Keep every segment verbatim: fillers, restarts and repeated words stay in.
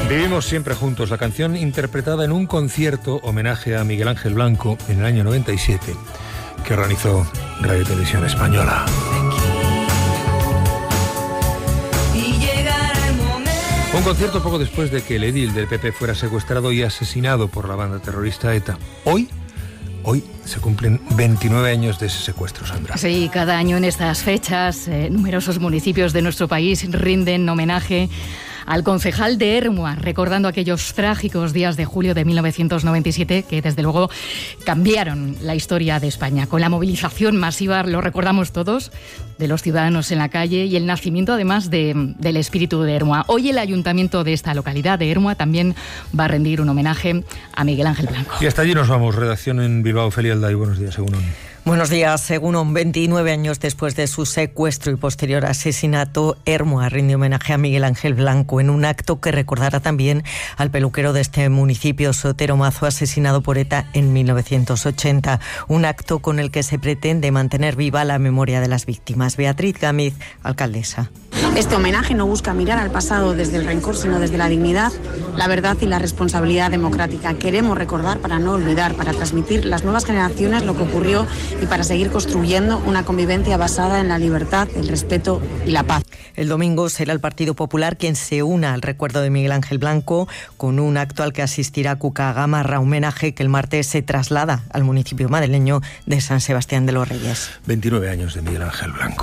Vivimos siempre juntos, la canción interpretada en un concierto homenaje a Miguel Ángel Blanco en el año noventa y siete, que organizó Radio Televisión Española. Un concierto poco después de que el edil del P P fuera secuestrado y asesinado por la banda terrorista ETA. Hoy, hoy se cumplen veintinueve años de ese secuestro, Sandra. Sí, cada año en estas fechas, eh, numerosos municipios de nuestro país rinden homenaje al concejal de Ermua, recordando aquellos trágicos días de julio de mil novecientos noventa y siete que desde luego cambiaron la historia de España. Con la movilización masiva, lo recordamos todos, de los ciudadanos en la calle y el nacimiento además de, del espíritu de Ermua. Hoy el ayuntamiento de esta localidad de Ermua también va a rendir un homenaje a Miguel Ángel Blanco. Y hasta allí nos vamos. Redacción en Bilbao, Felialda, y buenos días, según Buenos días. Según veintinueve años después de su secuestro y posterior asesinato, Ermua rinde homenaje a Miguel Ángel Blanco en un acto que recordará también al peluquero de este municipio, Sotero Mazo, asesinado por ETA en mil novecientos ochenta. Un acto con el que se pretende mantener viva la memoria de las víctimas. Beatriz Gámez, alcaldesa. Este homenaje no busca mirar al pasado desde el rencor, sino desde la dignidad, la verdad y la responsabilidad democrática. Queremos recordar para no olvidar, para transmitir a las nuevas generaciones lo que ocurrió y para seguir construyendo una convivencia basada en la libertad, el respeto y la paz. El domingo será el Partido Popular quien se una al recuerdo de Miguel Ángel Blanco con un acto al que asistirá Cuca Gamarra, homenaje que el martes se traslada al municipio madrileño de San Sebastián de los Reyes. veintinueve años de Miguel Ángel Blanco.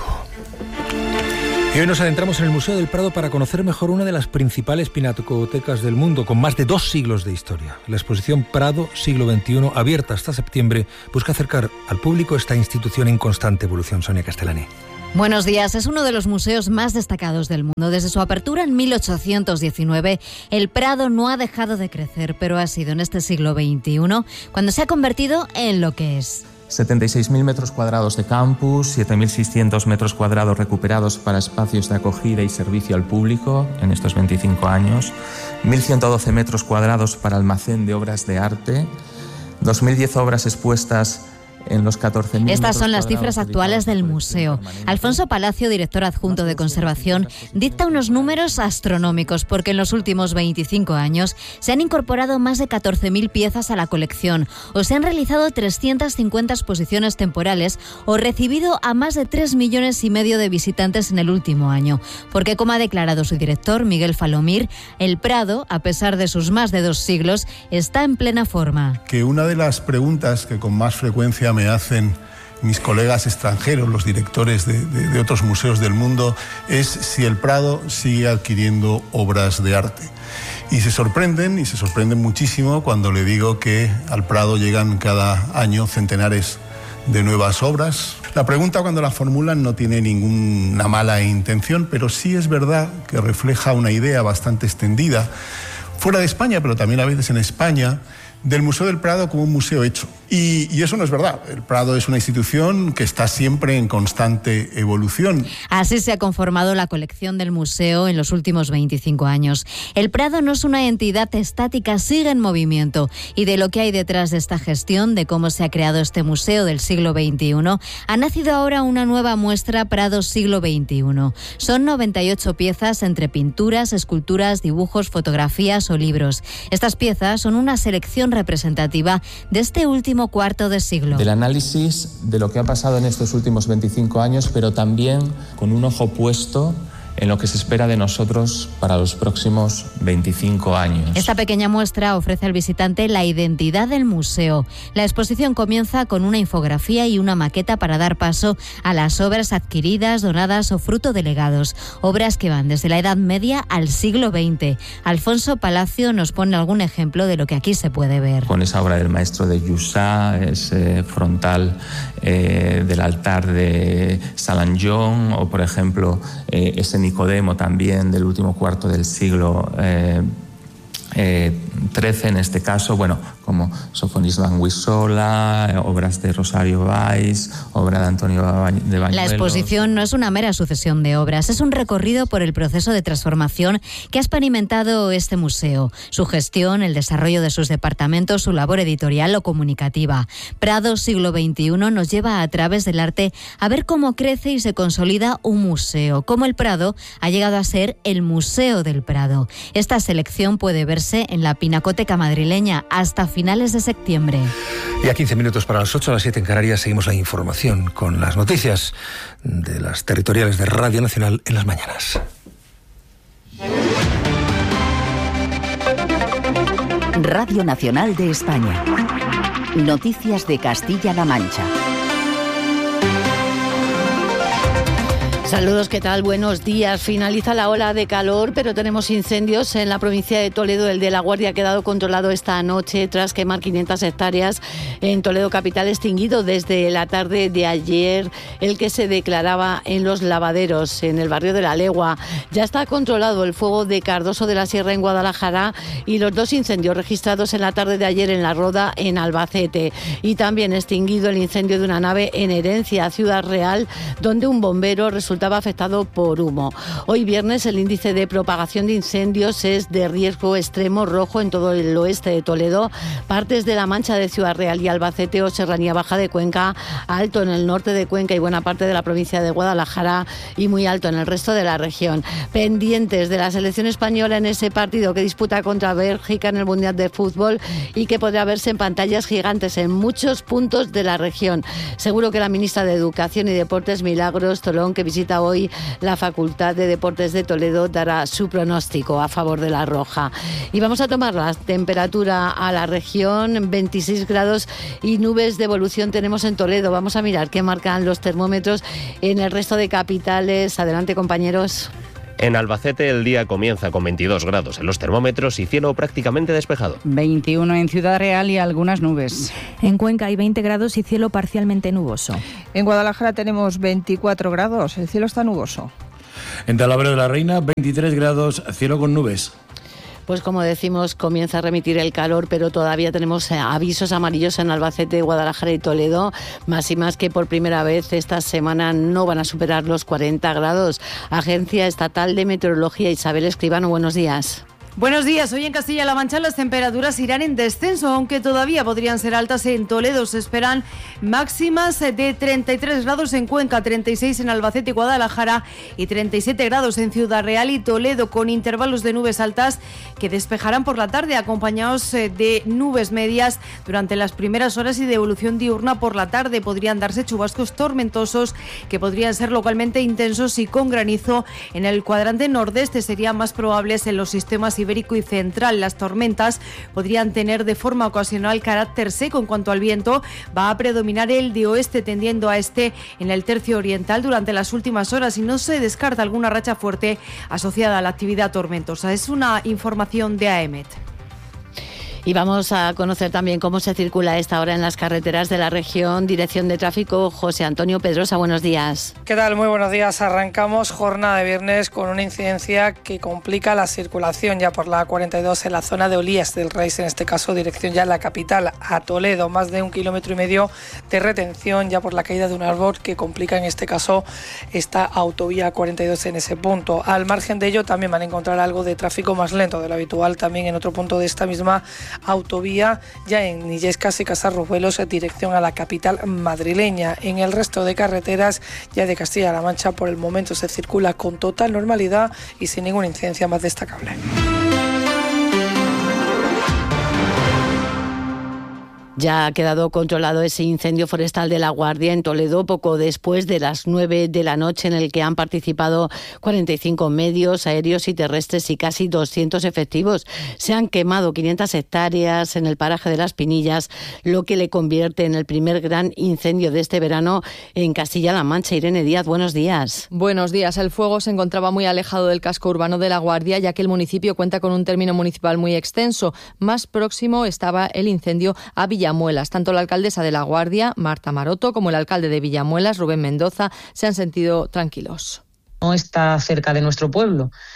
Y hoy nos adentramos en el Museo del Prado para conocer mejor una de las principales pinacotecas del mundo, con más de dos siglos de historia. La exposición Prado, siglo veintiuno, abierta hasta septiembre, busca acercar al público esta institución en constante evolución. Sonia Castellani. Buenos días. Es uno de los museos más destacados del mundo. Desde su apertura en mil ochocientos diecinueve, el Prado no ha dejado de crecer, pero ha sido en este siglo veintiuno cuando se ha convertido en lo que es. setenta y seis mil metros cuadrados de campus, siete mil seiscientos metros cuadrados recuperados para espacios de acogida y servicio al público en estos veinticinco años, mil ciento doce metros cuadrados para almacén de obras de arte, dos mil diez obras expuestas en los catorce mil. Estas son las cifras actuales del museo. Alfonso Palacio, director adjunto de conservación, dicta unos números astronómicos porque en los últimos veinticinco años se han incorporado más de catorce mil piezas a la colección o se han realizado trescientas cincuenta exposiciones temporales o recibido a más de tres millones y medio de visitantes en el último año. Porque, como ha declarado su director, Miguel Falomir, el Prado, a pesar de sus más de dos siglos, está en plena forma. Que una de las preguntas que con más frecuencia me hacen mis colegas extranjeros, los directores de, de, de otros museos del mundo, es si el Prado sigue adquiriendo obras de arte. Y se sorprenden, y se sorprenden muchísimo cuando le digo que al Prado llegan cada año centenares de nuevas obras. La pregunta, cuando la formulan, no tiene ninguna mala intención, pero sí es verdad que refleja una idea bastante extendida, fuera de España, pero también a veces en España, del Museo del Prado como un museo hecho. Y, y eso no es verdad. El Prado es una institución que está siempre en constante evolución. Así se ha conformado la colección del museo en los últimos veinticinco años. El Prado no es una entidad estática, sigue en movimiento. Y de lo que hay detrás de esta gestión, de cómo se ha creado este museo del siglo veintiuno, ha nacido ahora una nueva muestra Prado siglo veintiuno. Son noventa y ocho piezas entre pinturas, esculturas, dibujos, fotografías o libros. Estas piezas son una selección representativa de este último cuarto de siglo. Del análisis de lo que ha pasado en estos últimos veinticinco años, pero también con un ojo puesto en lo que se espera de nosotros para los próximos veinticinco años. Esta pequeña muestra ofrece al visitante la identidad del museo. La exposición comienza con una infografía y una maqueta para dar paso a las obras adquiridas, donadas o fruto de legados. Obras que van desde la Edad Media al siglo veinte. Alfonso Palacio nos pone algún ejemplo de lo que aquí se puede ver. Con esa obra del maestro de Jussá, ese frontal eh, del altar de Salanjón, o por ejemplo eh, ese Nicodemo también del último cuarto del siglo eh, eh, trece en este caso. Bueno, como Sofonis Banguisola, obras de Rosario Valls, obra de Antonio de Bañuelos. La exposición no es una mera sucesión de obras, es un recorrido por el proceso de transformación que ha experimentado este museo, su gestión, el desarrollo de sus departamentos, su labor editorial o comunicativa. Prado siglo veintiuno nos lleva a través del arte a ver cómo crece y se consolida un museo, cómo el Prado ha llegado a ser el Museo del Prado. Esta selección puede verse en la Pinacoteca madrileña hasta finales de septiembre. Y a quince minutos para las ocho, a las siete en Canarias, seguimos la información con las noticias de las territoriales de Radio Nacional en las mañanas. Radio Nacional de España. Noticias de Castilla-La Mancha. Saludos, ¿qué tal? Buenos días. Finaliza la ola de calor, pero tenemos incendios en la provincia de Toledo. El de La Guardia ha quedado controlado esta noche tras quemar quinientas hectáreas en Toledo capital, extinguido desde la tarde de ayer el que se declaraba en Los Lavaderos, en el barrio de La Legua. Ya está controlado el fuego de Cardoso de la Sierra en Guadalajara y los dos incendios registrados en la tarde de ayer en La Roda, en Albacete. Y también extinguido el incendio de una nave en Herencia, Ciudad Real, donde un bombero resultaba afectado por humo. Hoy viernes el índice de propagación de incendios es de riesgo extremo rojo en todo el oeste de Toledo, partes de La Mancha de Ciudad Real y Albacete o Serranía Baja de Cuenca, alto en el norte de Cuenca y buena parte de la provincia de Guadalajara y muy alto en el resto de la región. Pendientes de la selección española en ese partido que disputa contra Bélgica en el Mundial de Fútbol y que podrá verse en pantallas gigantes en muchos puntos de la región. Seguro que la ministra de Educación y Deportes, Milagros Tolón, que visita hoy la Facultad de Deportes de Toledo, dará su pronóstico a favor de la roja. Y vamos a tomar la temperatura a la región, veintiséis grados y nubes de evolución tenemos en Toledo. Vamos a mirar qué marcan los termómetros en el resto de capitales. Adelante, compañeros. En Albacete el día comienza con veintidós grados en los termómetros y cielo prácticamente despejado. veintiuno en Ciudad Real y algunas nubes. En Cuenca hay veinte grados y cielo parcialmente nuboso. En Guadalajara tenemos veinticuatro grados, el cielo está nuboso. En Talavera de la Reina veintitrés grados, cielo con nubes. Pues como decimos, comienza a remitir el calor, pero todavía tenemos avisos amarillos en Albacete, Guadalajara y Toledo, más y más que por primera vez esta semana no van a superar los cuarenta grados. Agencia Estatal de Meteorología, Isabel Escribano, buenos días. Buenos días. Hoy en Castilla-La Mancha las temperaturas irán en descenso, aunque todavía podrían ser altas en Toledo. Se esperan máximas de treinta y tres grados en Cuenca, treinta y seis en Albacete y Guadalajara y treinta y siete grados en Ciudad Real y Toledo, con intervalos de nubes altas que despejarán por la tarde, acompañados de nubes medias durante las primeras horas y de evolución diurna por la tarde. Podrían darse chubascos tormentosos que podrían ser localmente intensos y con granizo. En el cuadrante nordeste serían más probables en los sistemas ibérico y central. Las tormentas podrían tener de forma ocasional carácter seco. En cuanto al viento, va a predominar el de oeste tendiendo a este en el tercio oriental durante las últimas horas y no se descarta alguna racha fuerte asociada a la actividad tormentosa. Es una información de A E M E T. Y vamos a conocer también cómo se circula a esta hora en las carreteras de la región. Dirección de Tráfico, José Antonio Pedrosa, buenos días. ¿Qué tal? Muy buenos días. Arrancamos jornada de viernes con una incidencia que complica la circulación ya por la cuarenta y dos en la zona de Olías del Reis, en este caso dirección ya a la capital, a Toledo. Más de un kilómetro y medio de retención ya por la caída de un árbol que complica en este caso esta autovía cuarenta y dos en ese punto. Al margen de ello también van a encontrar algo de tráfico más lento de lo habitual también en otro punto de esta misma autovía, ya en Illescas y Casarrujuelos, en dirección a la capital madrileña. En el resto de carreteras ya de Castilla-La Mancha por el momento se circula con total normalidad y sin ninguna incidencia más destacable. Ya ha quedado controlado ese incendio forestal de La Guardia en Toledo poco después de las nueve de la noche, en el que han participado cuarenta y cinco medios aéreos y terrestres y casi doscientos efectivos. Se han quemado quinientas hectáreas en el paraje de Las Pinillas, lo que le convierte en el primer gran incendio de este verano en Castilla-La Mancha. Irene Díaz, buenos días. Buenos días. El fuego se encontraba muy alejado del casco urbano de La Guardia, ya que el municipio cuenta con un término municipal muy extenso. Más próximo estaba el incendio a Villamuelas. Tanto la alcaldesa de La Guardia, Marta Maroto, como el alcalde de Villamuelas, Rubén Mendoza, se han sentido tranquilos. No está cerca de nuestro pueblo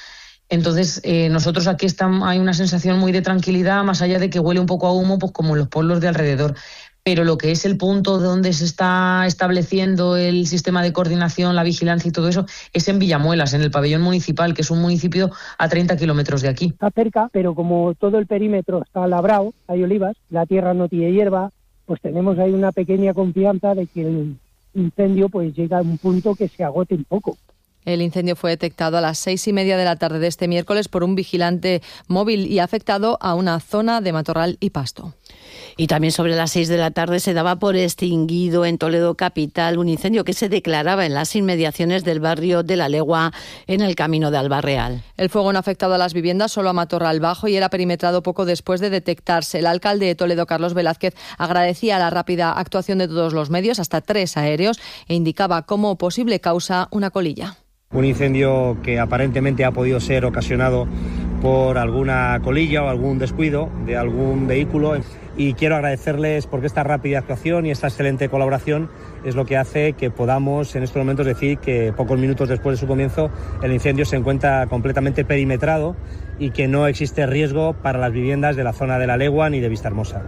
Entonces, eh, nosotros aquí estamos, hay una sensación muy de tranquilidad, más allá de que huele un poco a humo, pues como en los pueblos de alrededor. Pero lo que es el punto donde se está estableciendo el sistema de coordinación, la vigilancia y todo eso, es en Villamuelas, en el pabellón municipal, que es un municipio a treinta kilómetros de aquí. Está cerca, pero como todo el perímetro está labrado, hay olivas, la tierra no tiene hierba, pues tenemos ahí una pequeña confianza de que el incendio pues llega a un punto que se agote un poco. El incendio fue detectado a las seis y media de la tarde de este miércoles por un vigilante móvil y ha afectado a una zona de matorral y pasto. Y también sobre las seis de la tarde se daba por extinguido en Toledo capital un incendio que se declaraba en las inmediaciones del barrio de La Legua, en el camino de Albarreal. El fuego no ha afectado a las viviendas, solo a matorral bajo, y era perimetrado poco después de detectarse. El alcalde de Toledo, Carlos Velázquez, agradecía la rápida actuación de todos los medios, hasta tres aéreos, e indicaba como posible causa una colilla. Un incendio que aparentemente ha podido ser ocasionado por alguna colilla o algún descuido de algún vehículo, y quiero agradecerles porque esta rápida actuación y esta excelente colaboración es lo que hace que podamos en estos momentos decir que pocos minutos después de su comienzo el incendio se encuentra completamente perimetrado y que no existe riesgo para las viviendas de la zona de La Legua ni de Vistahermosa.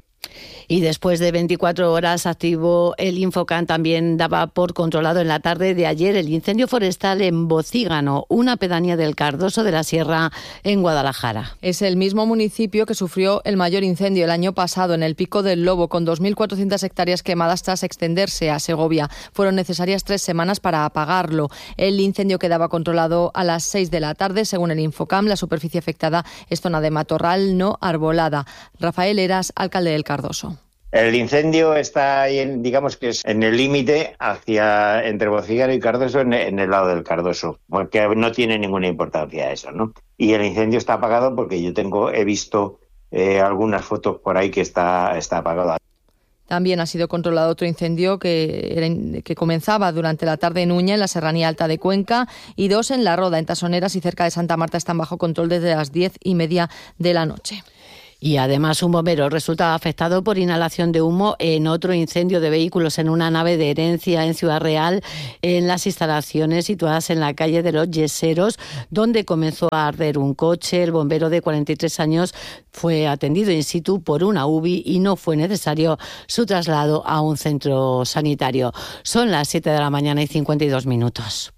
Y después de veinticuatro horas activo el Infocan, también daba por controlado en la tarde de ayer el incendio forestal en Bocígano, una pedanía del Cardoso de la Sierra, en Guadalajara. Es el mismo municipio que sufrió el mayor incendio el año pasado en el Pico del Lobo, con dos mil cuatrocientas hectáreas quemadas tras extenderse a Segovia. Fueron necesarias tres semanas para apagarlo. El incendio quedaba controlado a las seis de la tarde, según el Infocam. La superficie afectada es zona de matorral no arbolada. Rafael Eras, alcalde del Cardoso. El incendio está ahí, en, digamos que es en el límite hacia entre Bocígano y Cardoso, en, en el lado del Cardoso, porque no tiene ninguna importancia eso, ¿no? Y el incendio está apagado porque yo tengo, he visto eh, algunas fotos por ahí que está, está apagado. También ha sido controlado otro incendio que, era, que comenzaba durante la tarde en Uña, en la Serranía Alta de Cuenca, y dos en La Roda, en Tasoneras y cerca de Santa Marta, están bajo control desde las diez y media de la noche. Y además un bombero resulta afectado por inhalación de humo en otro incendio de vehículos en una nave de Herencia en Ciudad Real, en las instalaciones situadas en la calle de los Yeseros, donde comenzó a arder un coche. El bombero de cuarenta y tres años fue atendido in situ por una U B I y no fue necesario su traslado a un centro sanitario. Son las siete de la mañana y cincuenta y dos minutos.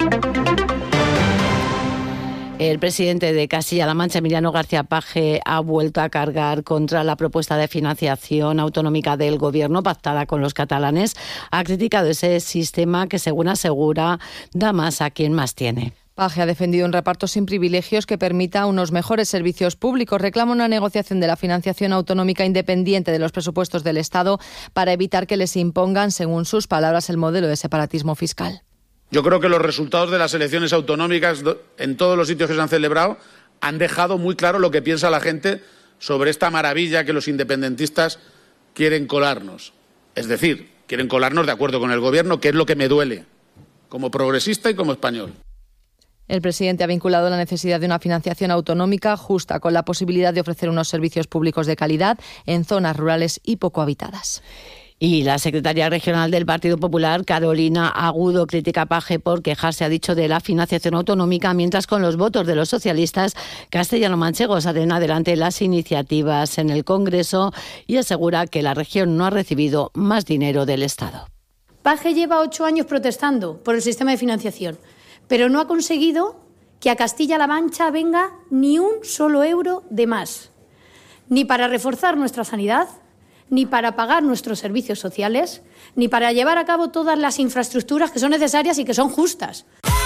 El presidente de Castilla-La Mancha, Emiliano García Paje, ha vuelto a cargar contra la propuesta de financiación autonómica del Gobierno pactada con los catalanes. Ha criticado ese sistema que, según asegura, da más a quien más tiene. Paje ha defendido un reparto sin privilegios que permita unos mejores servicios públicos. Reclama una negociación de la financiación autonómica independiente de los presupuestos del Estado para evitar que les impongan, según sus palabras, el modelo de separatismo fiscal. Yo creo que los resultados de las elecciones autonómicas en todos los sitios que se han celebrado han dejado muy claro lo que piensa la gente sobre esta maravilla que los independentistas quieren colarnos. Es decir, quieren colarnos de acuerdo con el Gobierno, que es lo que me duele, como progresista y como español. El presidente ha vinculado la necesidad de una financiación autonómica justa con la posibilidad de ofrecer unos servicios públicos de calidad en zonas rurales y poco habitadas. Y la secretaria regional del Partido Popular, Carolina Agudo, critica a Paje por quejarse, ha dicho, de la financiación autonómica, mientras con los votos de los socialistas castellano-manchegos salen adelante las iniciativas en el Congreso, y asegura que la región no ha recibido más dinero del Estado. Paje lleva ocho años protestando por el sistema de financiación, pero no ha conseguido que a Castilla-La Mancha venga ni un solo euro de más, ni para reforzar nuestra sanidad, ni para pagar nuestros servicios sociales, ni para llevar a cabo todas las infraestructuras que son necesarias y que son justas.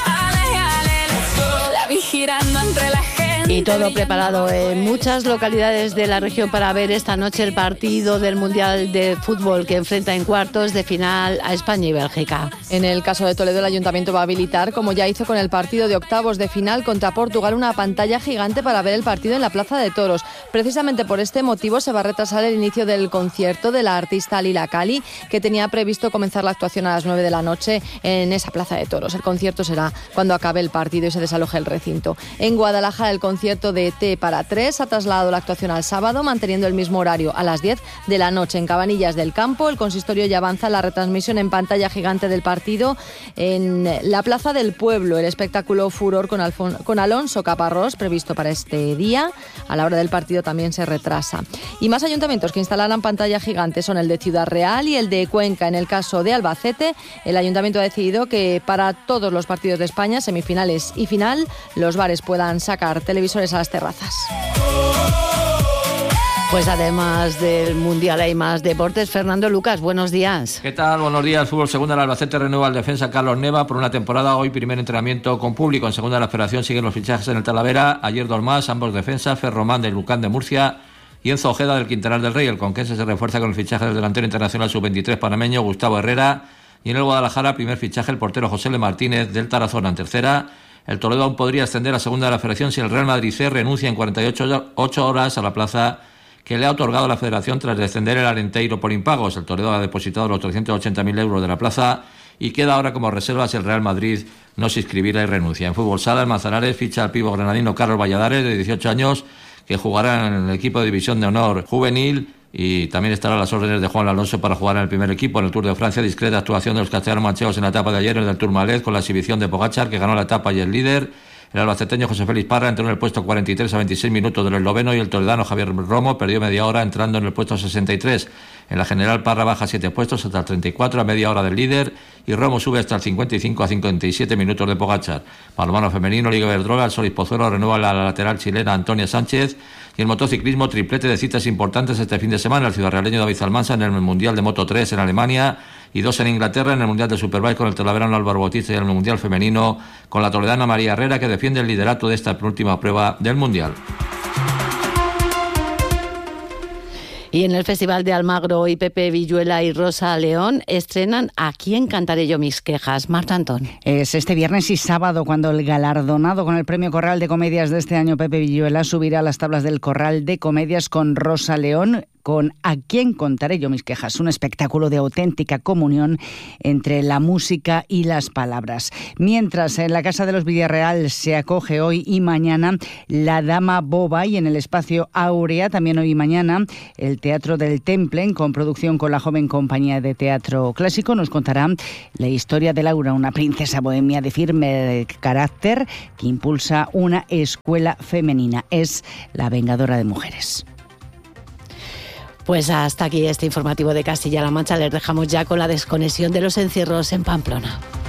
Y todo preparado en muchas localidades de la región para ver esta noche el partido del Mundial de Fútbol que enfrenta en cuartos de final a España y Bélgica. En el caso de Toledo, el Ayuntamiento va a habilitar, como ya hizo con el partido de octavos de final contra Portugal, una pantalla gigante para ver el partido en la Plaza de Toros. Precisamente por este motivo se va a retrasar el inicio del concierto de la artista Lila Cali, que tenía previsto comenzar la actuación a las nueve de la noche en esa Plaza de Toros. El concierto será cuando acabe el partido y se desaloje el recinto. En Guadalajara, el concierto concierto de Té para tres ha trasladado la actuación al sábado, manteniendo el mismo horario a las diez de la noche. En Cabanillas del Campo, el consistorio ya avanza la retransmisión en pantalla gigante del partido en la Plaza del Pueblo. El espectáculo Furor con, Alfon- con Alonso Caparrós, previsto para este día, a la hora del partido también se retrasa. Y más ayuntamientos que instalarán pantalla gigante son el de Ciudad Real y el de Cuenca. En el caso de Albacete, el ayuntamiento ha decidido que para todos los partidos de España, semifinales y final, los bares puedan sacar televisores a las terrazas. Pues además del Mundial hay más deportes. Fernando Lucas, buenos días. ¿Qué tal? Buenos días. Fútbol Segunda, el Albacete renueva al defensa Carlos Neva por una temporada. Hoy primer entrenamiento con público. En Segunda, la Federación siguen los fichajes en el Talavera. Ayer dos más, ambos defensas, Ferromán del Lucán de Murcia y Enzo Ojeda del Quintanar del Rey. El conquense se refuerza con el fichaje del delantero internacional sub veintitrés panameño Gustavo Herrera. Y en el Guadalajara, primer fichaje, el portero José L. Martínez del Tarazona. En tercera, el Toledo aún podría ascender a Segunda de la Federación si el Real Madrid C renuncia en cuarenta y ocho horas a la plaza que le ha otorgado la Federación tras descender el Arenteiro por impagos. El Toledo ha depositado los trescientos ochenta mil euros de la plaza y queda ahora como reserva si el Real Madrid no se inscribiera y renuncia. En fútbol sala, el Manzanares ficha al pivo granadino Carlos Valladares, de dieciocho años, que jugará en el equipo de División de Honor Juvenil, y también estará a las órdenes de Juan Alonso para jugar en el primer equipo. En el Tour de Francia, discreta actuación de los castellanos manchegos en la etapa de ayer en el Tourmalet, con la exhibición de Pogačar, que ganó la etapa y el líder. El albaceteño José Félix Parra entró en el puesto cuarenta y tres a veintiséis minutos del esloveno, y el toledano Javier Romo perdió media hora entrando en el puesto sesenta y tres. En la general, Parra baja siete puestos hasta el treinta y cuatro a media hora del líder, y Romo sube hasta el cincuenta y cinco a cincuenta y siete minutos de Pogačar. Balonmano femenino, Liga Iberdrola, el Solís Pozuelo renueva la lateral chilena Antonia Sánchez. Y el motociclismo, triplete de citas importantes este fin de semana. El ciudadraleño David Almanza en el Mundial de Moto tres en Alemania y dos en Inglaterra, en el Mundial de Superbike con el talaverano Álvaro Bautista y en el Mundial femenino con la toledana María Herrera, que defiende el liderato de esta penúltima prueba del Mundial. Y en el Festival de Almagro, hoy Pepe Villuela y Rosa León estrenan ¿A quién cantaré yo mis quejas? Marta Antón. Es este viernes y sábado cuando el galardonado con el Premio Corral de Comedias de este año, Pepe Villuela, subirá a las tablas del Corral de Comedias con Rosa León, con ¿A quién contaré yo mis quejas? Un espectáculo de auténtica comunión entre la música y las palabras. Mientras en la Casa de los Villarreal se acoge hoy y mañana La Dama Boba, y en el Espacio Áurea también hoy y mañana el Teatro del Temple, con producción con la joven compañía de teatro clásico, nos contará la historia de Laura, una princesa bohemia de firme carácter que impulsa una escuela femenina. Es la vengadora de mujeres. Pues hasta aquí este informativo de Castilla-La Mancha. Les dejamos ya con la desconexión de los encierros en Pamplona.